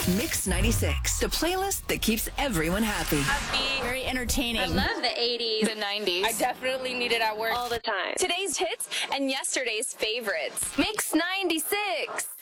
Mix 96, the playlist that keeps everyone happy. Very entertaining. I love the 80s. The 90s. I definitely need it at work all the time. Today's hits and yesterday's favorites. Mix 96.